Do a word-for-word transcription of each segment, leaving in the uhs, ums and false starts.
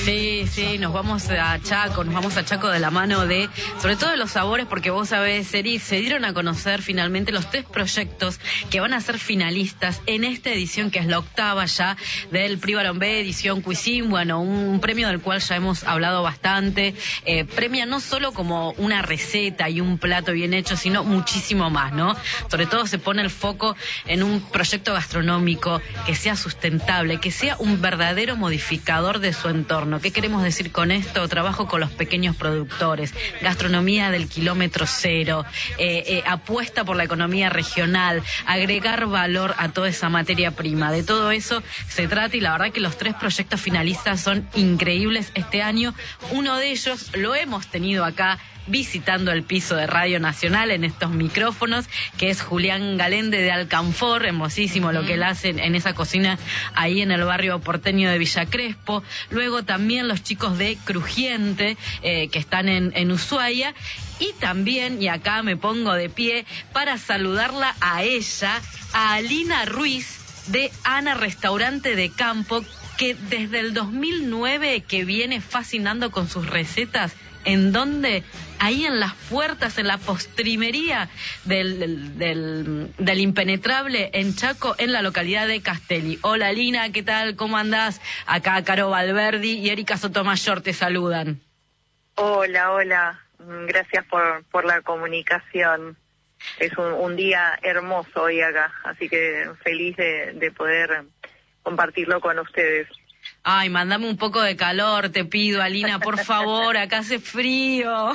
Sí, sí, nos vamos a Chaco, nos vamos a Chaco de la mano de, sobre todo de los sabores, porque vos sabés, Eri, se dieron a conocer finalmente los tres proyectos que van a ser finalistas en esta edición, que es la octava ya, del Prix Barombé, edición Cuisine, bueno, un premio del cual ya hemos hablado bastante, eh, premia no solo como una receta y un plato bien hecho, sino muchísimo más, ¿no? Sobre todo se pone el foco en un proyecto gastronómico que sea sustentable, que sea un verdadero modificador de su entorno. ¿Qué queremos decir con esto? Trabajo con los pequeños productores, gastronomía del kilómetro cero, eh, eh, apuesta por la economía regional, agregar valor a toda esa materia prima. De todo eso se trata, y la verdad que los tres proyectos finalistas son increíbles este año. Uno de ellos lo hemos tenido acá visitando el piso de Radio Nacional en estos micrófonos, que es Julián Galende de Alcanfor, hermosísimo lo que él hace en esa cocina ahí en el barrio porteño de Villa Crespo. Luego también los chicos de Crujiente, eh, que están en, en Ushuaia. Y también, y acá me pongo de pie para saludarla a ella, a Alina Ruiz de Ana Restaurante de Campo, que desde el dos mil nueve que viene fascinando con sus recetas. ¿En dónde? Ahí en las puertas, en la postrimería del, del, del, del Impenetrable en Chaco, en la localidad de Castelli. Hola Lina, ¿qué tal? ¿Cómo andás? Acá Caro Valverdi y Erika Sotomayor te saludan. Hola, hola. Gracias por, por la comunicación. Es un, un día hermoso hoy acá, así que feliz de, de poder compartirlo con ustedes. Ay, mandame un poco de calor, te pido, Alina, por favor, acá hace frío.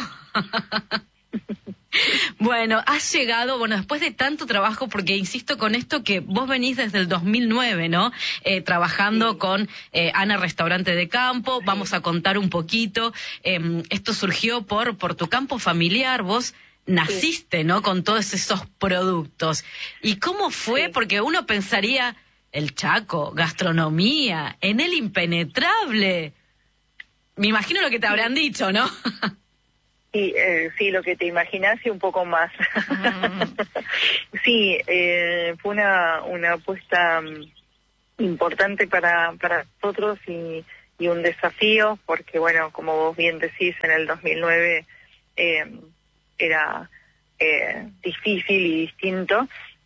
Bueno, has llegado, bueno, después de tanto trabajo, porque insisto con esto que vos venís desde el dos mil nueve, ¿no? Eh, trabajando sí. con eh, Ana Restaurante de Campo, sí. Vamos a contar un poquito. Eh, esto surgió por, por tu campo familiar, vos naciste, sí. ¿no? Con todos esos productos. ¿Y cómo fue? Sí. Porque uno pensaría, el Chaco, gastronomía, en el Impenetrable. Me imagino lo que te habrán dicho, ¿no? Sí, eh, sí, lo que te imaginas y un poco más. Mm. Sí, eh, fue una, una apuesta um, importante para, para nosotros y, y un desafío, porque bueno, como vos bien decís, en el dos mil nueve eh, era eh, difícil y distinto.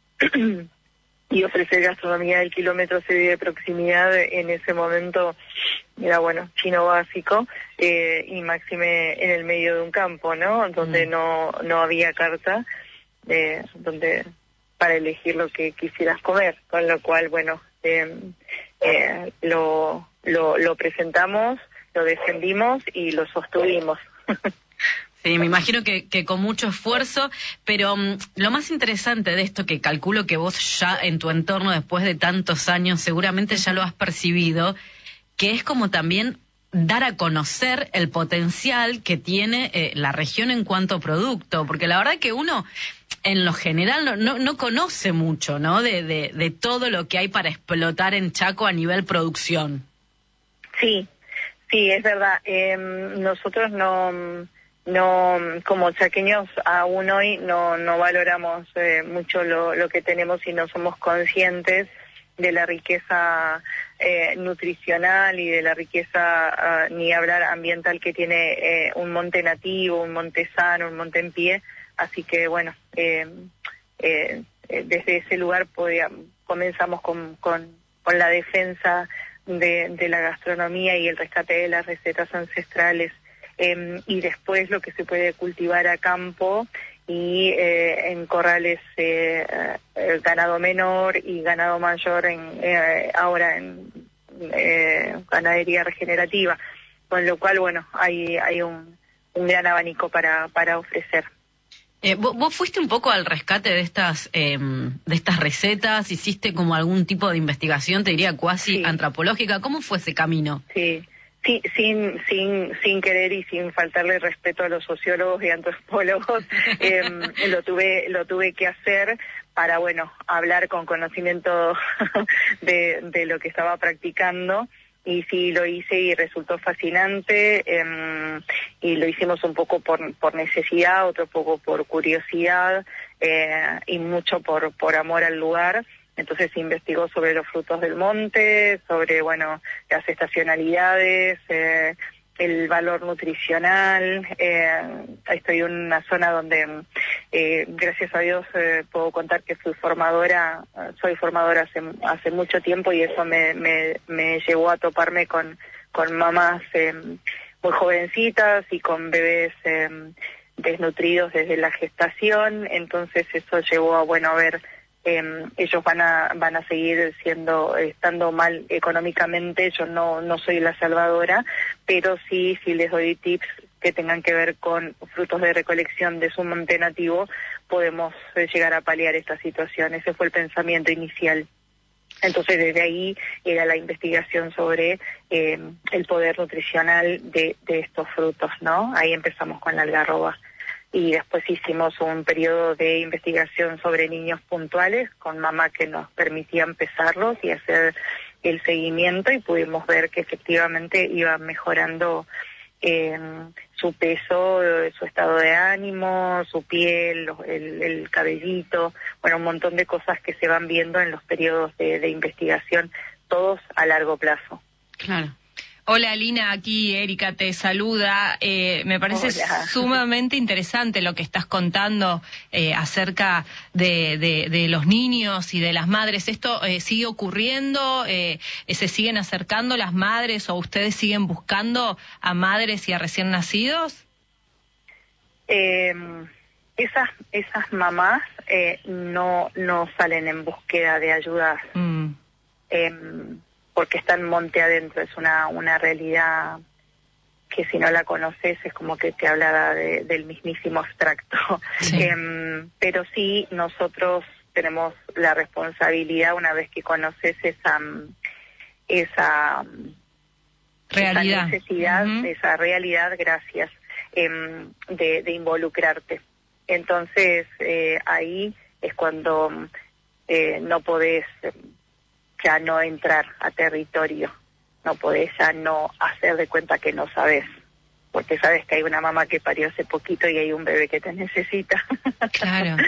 Y ofrecer gastronomía del kilómetro cero de proximidad en ese momento era, bueno, chino básico, eh, y máxime en el medio de un campo, ¿no? Donde mm. no no había carta, eh, donde para elegir lo que quisieras comer, con lo cual, bueno, eh, eh, lo, lo, lo presentamos, lo defendimos y lo sostuvimos. Sí, me imagino que, que con mucho esfuerzo, pero um, lo más interesante de esto, que calculo que vos ya en tu entorno, después de tantos años, seguramente ya lo has percibido, que es como también dar a conocer el potencial que tiene eh, la región en cuanto a producto, porque la verdad que uno, en lo general, no, no, no conoce mucho, ¿no?, de, de, de todo lo que hay para explotar en Chaco a nivel producción. Sí, sí, es verdad. Eh, nosotros no... No, como chaqueños aún hoy no no valoramos eh, mucho lo, lo que tenemos y no somos conscientes de la riqueza eh, nutricional y de la riqueza, uh, ni hablar ambiental, que tiene eh, un monte nativo, un monte sano, un monte en pie. Así que bueno, eh, eh, desde ese lugar podía, comenzamos con, con, con la defensa de, de la gastronomía y el rescate de las recetas ancestrales. Eh, y después lo que se puede cultivar a campo y eh, en corrales, eh, eh, ganado menor y ganado mayor, en eh, ahora en eh, ganadería regenerativa, con lo cual, bueno, hay hay un, un gran abanico para para ofrecer. Eh, ¿vos, ¿Vos fuiste un poco al rescate de estas eh, de estas recetas? ¿Hiciste como algún tipo de investigación, te diría cuasi sí. antropológica? ¿Cómo fue ese camino? Sí. Sí, sin sin sin querer y sin faltarle respeto a los sociólogos y antropólogos, eh, lo tuve lo tuve que hacer para, bueno, hablar con conocimiento de, de lo que estaba practicando, y sí lo hice y resultó fascinante, eh, y lo hicimos un poco por por necesidad, otro poco por curiosidad, eh, y mucho por por amor al lugar. Entonces se investigó sobre los frutos del monte, sobre, bueno, las estacionalidades, eh, el valor nutricional. Eh, estoy en una zona donde, eh, gracias a Dios, eh, puedo contar que fui formadora, soy formadora hace, hace mucho tiempo, y eso me, me, me llevó a toparme con, con mamás eh, muy jovencitas y con bebés eh, desnutridos desde la gestación. Entonces eso llevó a, bueno, a ver, eh, ellos van a van a seguir siendo, estando mal económicamente. Yo no no soy la salvadora, pero sí, sí les doy tips que tengan que ver con frutos de recolección de su monte nativo, podemos eh, llegar a paliar esta situación. Ese fue el pensamiento inicial. Entonces, desde ahí era la investigación sobre eh, el poder nutricional de, de estos frutos, ¿no? Ahí empezamos con la algarroba. Y después hicimos un periodo de investigación sobre niños puntuales con mamá que nos permitía empezarlos y hacer el seguimiento, y pudimos ver que efectivamente iba mejorando eh, su peso, su estado de ánimo, su piel, el, el cabellito, bueno, un montón de cosas que se van viendo en los periodos de, de investigación, todos a largo plazo. Claro. Hola, Lina, aquí Erika te saluda. Eh, me parece Hola. sumamente interesante lo que estás contando eh, acerca de, de, de los niños y de las madres. ¿Esto eh, sigue ocurriendo? Eh, ¿Se siguen acercando las madres o ustedes siguen buscando a madres y a recién nacidos? Eh, esas esas mamás eh, no no salen en búsqueda de ayuda. Mm. Eh, porque está en monte adentro, es una una realidad que si no la conoces es como que te habla de, del mismísimo abstracto. Sí. Eh, pero sí, nosotros tenemos la responsabilidad, una vez que conoces esa esa realidad, esa necesidad, uh-huh. esa realidad, gracias, eh, de, de involucrarte. Entonces, eh, ahí es cuando eh, no podés ya no entrar a territorio, no podés ya no hacer de cuenta que no sabes, porque sabes que hay una mamá que parió hace poquito y hay un bebé que te necesita. Claro.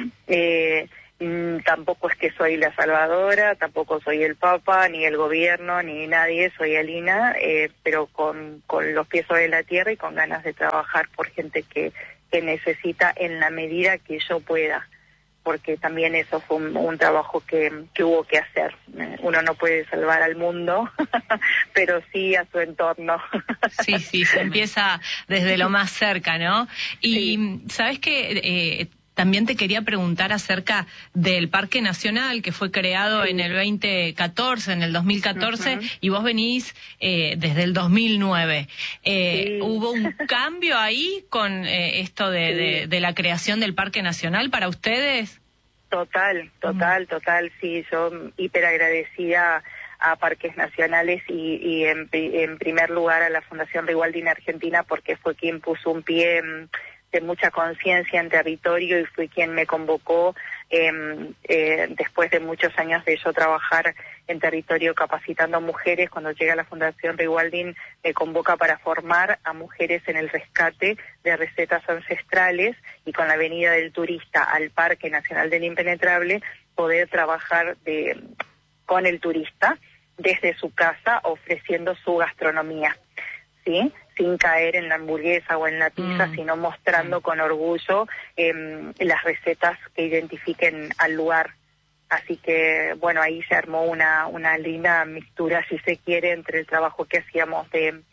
eh, mm, tampoco es que soy la salvadora, tampoco soy el Papa, ni el gobierno, ni nadie, soy Alina, eh, pero con, con los pies sobre la tierra y con ganas de trabajar por gente que, que necesita en la medida que yo pueda, porque también eso fue un, un trabajo que, que hubo que hacer. Uno no puede salvar al mundo, pero sí a su entorno. Sí, sí, se empieza desde lo más cerca, ¿no? Y sí. ¿sabes qué? Eh, también te quería preguntar acerca del Parque Nacional que fue creado sí. en el veinte catorce, en el dos mil catorce, uh-huh. y vos venís eh, desde el dos mil nueve. Eh, sí. ¿Hubo un cambio ahí con eh, esto de, sí. de, de la creación del Parque Nacional para ustedes? Total, total, uh-huh. total, sí, yo hiper agradecida a Parques Nacionales y, y en, en primer lugar a la Fundación Rewilding Argentina, porque fue quien puso un pie de mucha conciencia en territorio y fue quien me convocó eh, eh, después de muchos años de yo trabajar en territorio capacitando a mujeres. Cuando llega la Fundación Rewilding me convoca para formar a mujeres en el rescate de recetas ancestrales, y con la venida del turista al Parque Nacional del Impenetrable poder trabajar de, con el turista desde su casa ofreciendo su gastronomía, ¿sí? Sin caer en la hamburguesa o en la pizza, mm. sino mostrando mm. con orgullo eh, las recetas que identifiquen al lugar. Así que, bueno, ahí se armó una, una linda mixtura, si se quiere, entre el trabajo que hacíamos de,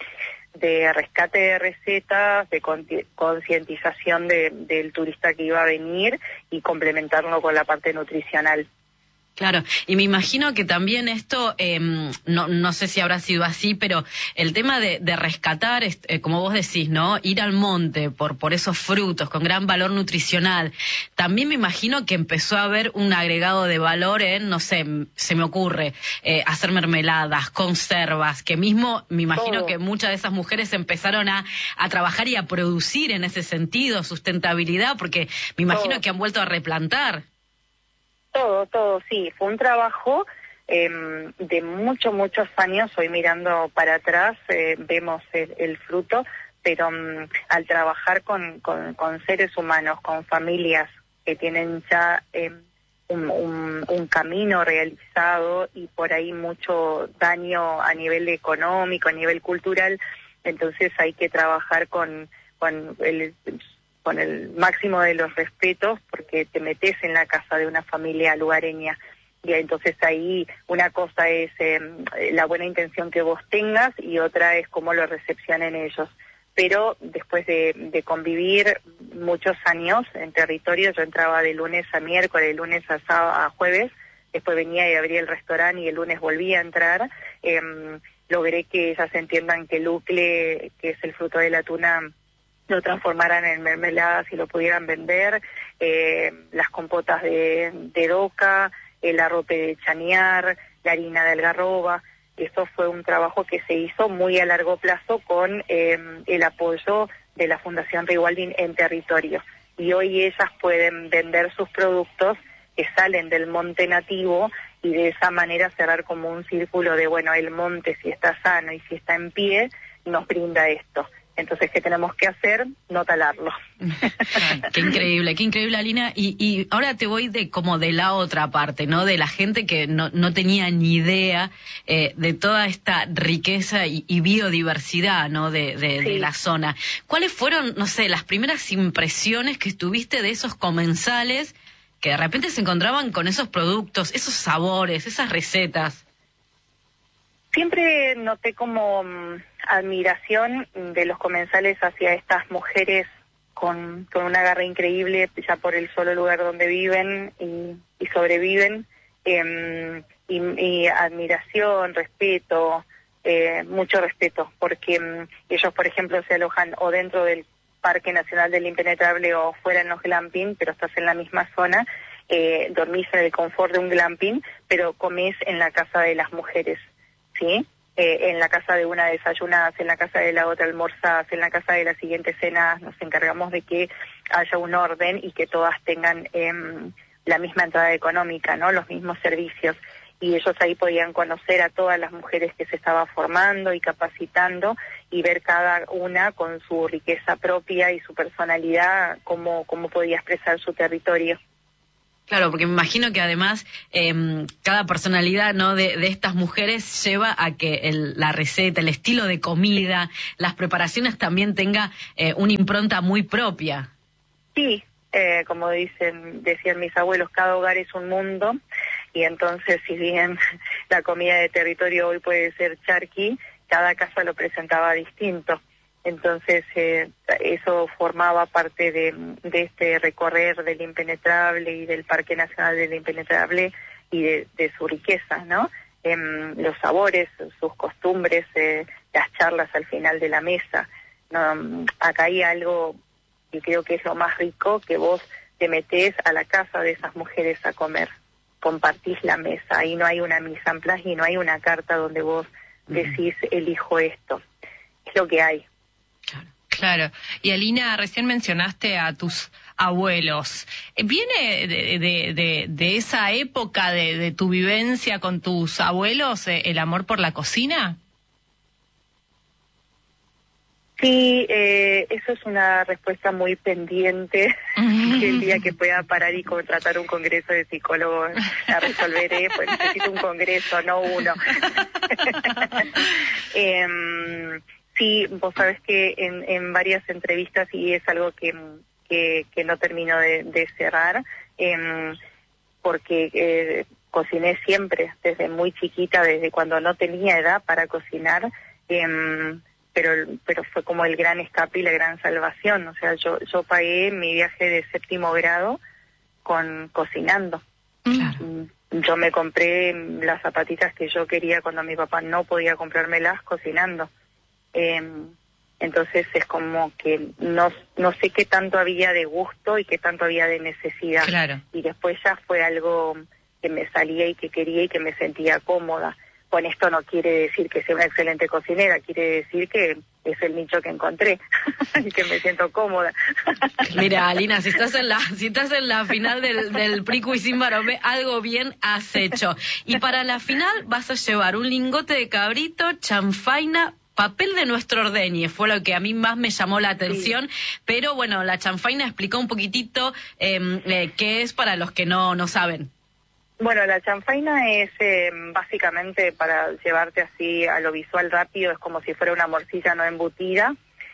de rescate de recetas, de concientización de, del turista que iba a venir y complementarlo con la parte nutricional. Claro, y me imagino que también esto, eh, no, no sé si habrá sido así, pero el tema de, de rescatar, eh, como vos decís, ¿no? Ir al monte por, por esos frutos con gran valor nutricional, también me imagino que empezó a haber un agregado de valor en, no sé, se me ocurre, eh, hacer mermeladas, conservas, que mismo me imagino oh. que muchas de esas mujeres empezaron a, a trabajar y a producir en ese sentido, sustentabilidad, porque me imagino oh. que han vuelto a replantar. Todo, todo, sí. Fue un trabajo eh, de muchos, muchos años. Hoy mirando para atrás eh, vemos el, el fruto, pero um, al trabajar con, con, con seres humanos, con familias que tienen ya eh, un, un, un camino realizado y por ahí mucho daño a nivel económico, a nivel cultural. Entonces hay que trabajar con, con el con el máximo de los respetos, porque te metes en la casa de una familia lugareña. Y entonces ahí una cosa es eh, la buena intención que vos tengas y otra es cómo lo recepcionen ellos. Pero después de, de convivir muchos años en territorio, yo entraba de lunes a miércoles, de lunes a, sábado, a jueves, después venía y abría el restaurante y el lunes volvía a entrar, eh, logré que ellas entiendan que el ucle, que es el fruto de la tuna, lo transformaran en mermeladas y lo pudieran vender, eh, las compotas de, de doca, el arrope de chañar, la harina de algarroba. Eso fue un trabajo que se hizo muy a largo plazo con eh, el apoyo de la Fundación Rewilding en territorio. Y hoy ellas pueden vender sus productos que salen del monte nativo y de esa manera cerrar como un círculo de, bueno, el monte si está sano y si está en pie, nos brinda esto. Entonces, ¿qué tenemos que hacer? No talarlo. Qué increíble, qué increíble, Alina. Y, y ahora te voy de como de la otra parte, ¿no? De la gente que no, no tenía ni idea eh, de toda esta riqueza y, y biodiversidad, ¿no? De, de, Sí. de la zona. ¿Cuáles fueron, no sé, las primeras impresiones que tuviste de esos comensales que de repente se encontraban con esos productos, esos sabores, esas recetas? Siempre noté como um, admiración de los comensales hacia estas mujeres con, con una garra increíble, ya por el solo lugar donde viven y, y sobreviven, eh, y, y admiración, respeto, eh, mucho respeto, porque um, ellos, por ejemplo, se alojan o dentro del Parque Nacional del Impenetrable o fuera en los glamping, pero estás en la misma zona, eh, dormís en el confort de un glamping, pero comés en la casa de las mujeres. ¿Sí? Eh, en la casa de una desayunás, en la casa de la otra almorzás, en la casa de la siguiente cenás, nos encargamos de que haya un orden y que todas tengan eh, la misma entrada económica, ¿no? Los mismos servicios. Y ellos ahí podían conocer a todas las mujeres que se estaba formando y capacitando y ver cada una con su riqueza propia y su personalidad, cómo, cómo podía expresar su territorio. Claro, porque me imagino que además eh, cada personalidad, ¿no? de, de estas mujeres lleva a que el, la receta, el estilo de comida, las preparaciones también tenga eh, una impronta muy propia. Sí, eh, como dicen, decían mis abuelos, cada hogar es un mundo, y entonces si bien la comida de territorio hoy puede ser charqui, cada casa lo presentaba distinto. Entonces eh, eso formaba parte de, de este recorrer del Impenetrable y del Parque Nacional del Impenetrable y de, de su riqueza, ¿no? Eh, los sabores, sus costumbres, eh, las charlas al final de la mesa. No, acá hay algo que creo que es lo más rico, que vos te metés a la casa de esas mujeres a comer, compartís la mesa, ahí no hay una mise en place y no hay una carta donde vos decís elijo esto, es lo que hay. Claro. Y Alina, recién mencionaste a tus abuelos. ¿Viene de, de, de, de esa época de, de tu vivencia con tus abuelos eh, el amor por la cocina? Sí, eh, eso es una respuesta muy pendiente. Que el día que pueda parar y contratar un congreso de psicólogos la resolveré, pues necesito un congreso, no uno. eh, Sí, vos sabés que en, en varias entrevistas, y es algo que, que, que no termino de, de cerrar, eh, porque eh, cociné siempre, desde muy chiquita, desde cuando no tenía edad para cocinar, eh, pero pero fue como el gran escape y la gran salvación. O sea, yo, yo pagué mi viaje de séptimo grado con cocinando. Claro. Yo me compré las zapatitas que yo quería cuando mi papá no podía comprármelas cocinando. Eh, entonces es como que no no sé qué tanto había de gusto y qué tanto había de necesidad. Claro. Y después ya fue algo que me salía y que quería y que me sentía cómoda. Con esto no quiere decir que sea una excelente cocinera, quiere decir que es el nicho que encontré y que me siento cómoda. Mira, Alina, si estás en la si estás en la final del, del Pricu y Sin Baromé, algo bien has hecho. Y para la final vas a llevar un lingote de cabrito, chanfaina, papel de nuestro ordeñe, fue lo que a mí más me llamó la atención, sí. Pero bueno, la chanfaina explicó un poquitito eh, eh, qué es para los que no, no saben. Bueno, la chanfaina es eh, básicamente, para llevarte así a lo visual rápido, es como si fuera una morcilla no embutida,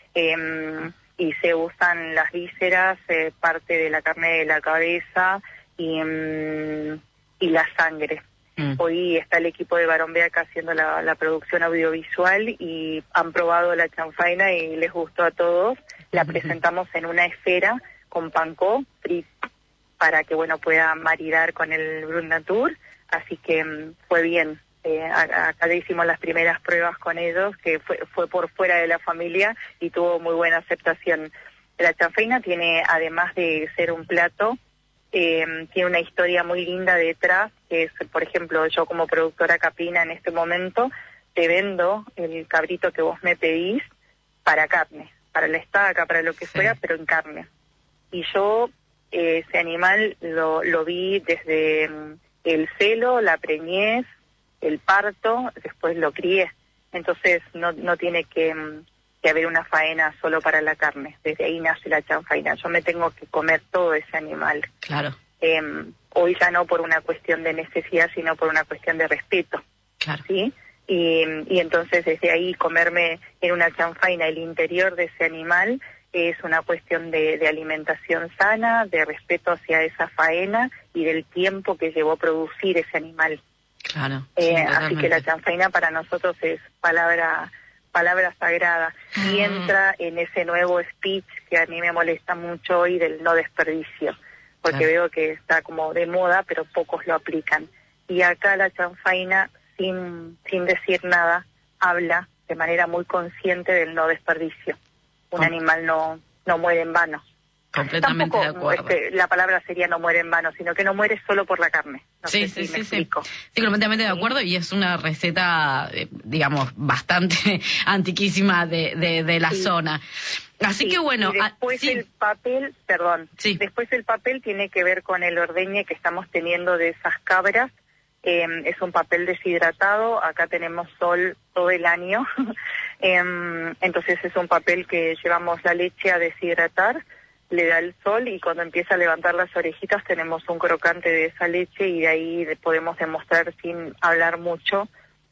eh, y se usan las vísceras, eh, parte de la carne de la cabeza y, um, y la sangre. Mm. Hoy está el equipo de Barón Beaca haciendo la, la producción audiovisual y han probado la chanfaina y les gustó a todos. La uh-huh. presentamos en una esfera con panko frito para que, bueno, pueda maridar con el Brut Natur, así que um, fue bien. Eh, acá le hicimos las primeras pruebas con ellos, que fue, fue por fuera de la familia y tuvo muy buena aceptación. La chanfaina tiene, además de ser un plato, eh, tiene una historia muy linda detrás, que es, por ejemplo, yo como productora caprina en este momento, te vendo el cabrito que vos me pedís para carne, para la estaca, para lo que fuera, sí. pero en carne. Y yo eh, ese animal lo, lo vi desde um, el celo, la preñez, el parto, después lo crié. Entonces no no tiene que, que haber una faena solo para la carne. Desde ahí nace la chanfaina. Yo me tengo que comer todo ese animal. Claro. Eh, hoy ya no por una cuestión de necesidad, sino por una cuestión de respeto. Claro. ¿Sí? Y, y entonces desde ahí comerme en una chanfaina el interior de ese animal es una cuestión de, de alimentación sana, de respeto hacia esa faena y del tiempo que llevó a producir ese animal. Claro. Eh, sí, así que la chanfaina para nosotros es palabra palabra sagrada mm. y entra en ese nuevo speech que a mí me molesta mucho hoy del no desperdicio, porque claro. veo que está como de moda, pero pocos lo aplican. Y acá la chanfaina, sin sin decir nada, habla de manera muy consciente del no desperdicio. Un oh. animal no no muere en vano. Completamente Tampoco, de acuerdo. Este, la palabra sería no muere en vano, sino que no muere solo por la carne. No sí, sé sí, si me sí, explico. sí. Sí, completamente de acuerdo, y es una receta, eh, digamos, bastante antiquísima de, de, de la sí. zona. Así sí. que bueno... Y después ah, sí. el papel, perdón, sí. después el papel tiene que ver con el ordeñe que estamos teniendo de esas cabras. Eh, es un papel deshidratado, acá tenemos sol todo el año, eh, entonces es un papel que llevamos la leche a deshidratar, le da el sol y cuando empieza a levantar las orejitas tenemos un crocante de esa leche y de ahí podemos demostrar sin hablar mucho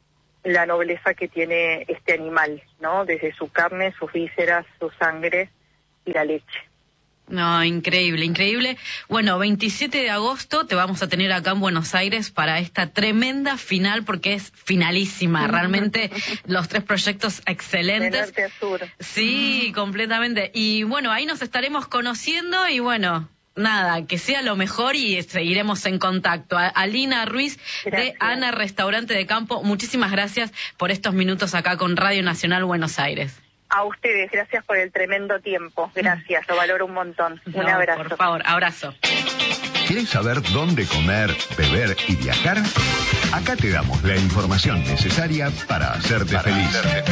la nobleza que tiene este animal, ¿no? Desde su carne, sus vísceras, su sangre y la leche. No, increíble, increíble. Bueno, veintisiete de agosto te vamos a tener acá en Buenos Aires para esta tremenda final, porque es finalísima. Realmente los tres proyectos excelentes. De norte a sur. Sí, completamente. Y bueno, ahí nos estaremos conociendo y bueno, nada, que sea lo mejor y seguiremos en contacto. A Alina Ruiz gracias. de Ana Restaurante de Campo, muchísimas gracias por estos minutos acá con Radio Nacional Buenos Aires. A ustedes, gracias por el tremendo tiempo. Gracias, lo valoro un montón. No, un abrazo. Por favor, abrazo. ¿Quieres saber dónde comer, beber y viajar? Acá te damos la información necesaria para hacerte para feliz. Hacerte feliz.